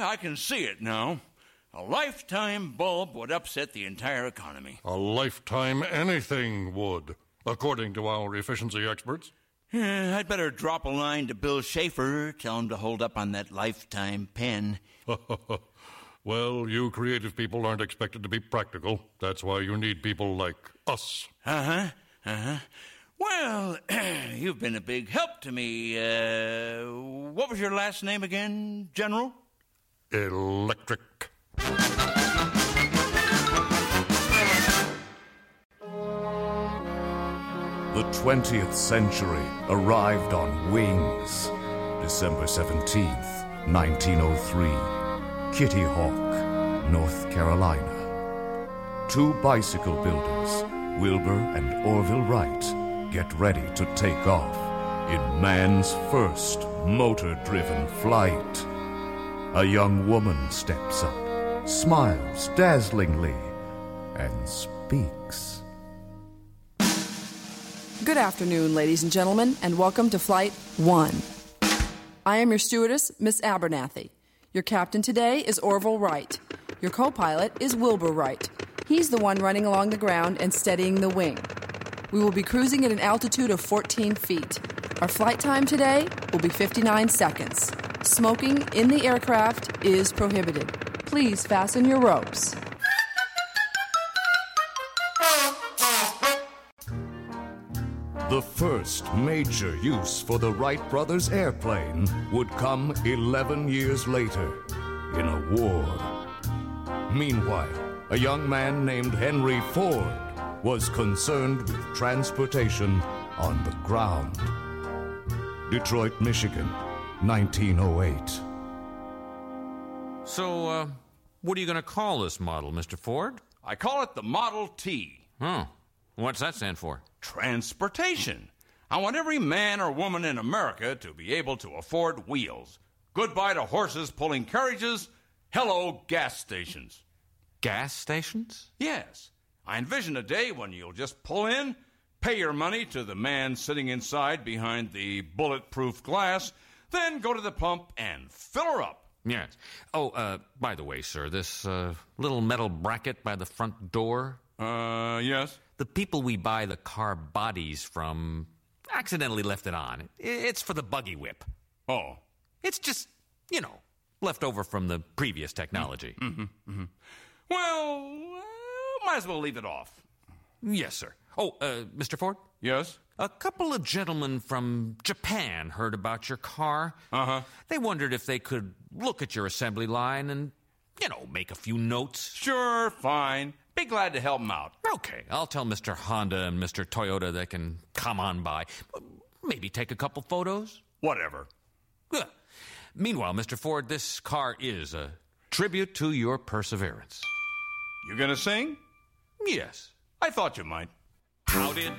I can see it now. A lifetime bulb would upset the entire economy. A lifetime anything would, according to our efficiency experts. I'd better drop a line to Bill Schaefer, tell him to hold up on that lifetime pen. Well, you creative people aren't expected to be practical. That's why you need people like us. Well, you've been a big help to me. What was your last name again, General? Electric. The 20th century arrived on wings. December 17th, 1903. Kitty Hawk, North Carolina. Two bicycle builders, Wilbur and Orville Wright, get ready to take off in man's first motor-driven flight. A young woman steps up, smiles dazzlingly, and speaks. Good afternoon, ladies and gentlemen, and welcome to Flight 1. I am your stewardess, Miss Abernathy. Your captain today is Orville Wright. Your co-pilot is Wilbur Wright. He's the one running along the ground and steadying the wing. We will be cruising at an altitude of 14 feet. Our flight time today will be 59 seconds. Smoking in the aircraft is prohibited. Please fasten your ropes. The first major use for the Wright brothers' airplane would come 11 years later, in a war. Meanwhile, a young man named Henry Ford was concerned with transportation on the ground. Detroit, Michigan, 1908. So, what are you going to call this model, Mr. Ford? I call it the Model T. Oh, what's that stand for? Transportation. I want every man or woman in America to be able to afford wheels. Goodbye to horses pulling carriages. Hello, gas stations. Gas stations? Yes. I envision a day when you'll just pull in, pay your money to the man sitting inside behind the bulletproof glass, then go to the pump and fill her up. Yes. Oh, by the way, sir, this little metal bracket by the front door? Yes? The people we buy the car bodies from accidentally left it on. It's for the buggy whip. Oh. It's just, left over from the previous technology. Well, might as well leave it off. Yes, sir. Oh, Mr. Ford? Yes? A couple of gentlemen from Japan heard about your car. They wondered if they could look at your assembly line and, make a few notes. Sure, fine. Be glad to help them out. Okay, I'll tell Mr. Honda and Mr. Toyota they can come on by. Maybe take a couple photos? Whatever. Meanwhile, Mr. Ford, this car is a tribute to your perseverance. You gonna sing? Yes. I thought you might. How did